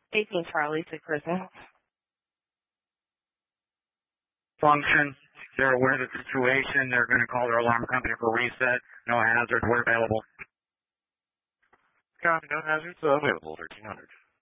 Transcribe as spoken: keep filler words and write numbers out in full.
eighteen Charlie to Kristen. Function. They're aware of the situation. They're going to call their alarm company for reset. No hazards. We're available. Copy. No hazards. Uh, available. thirteen hundred.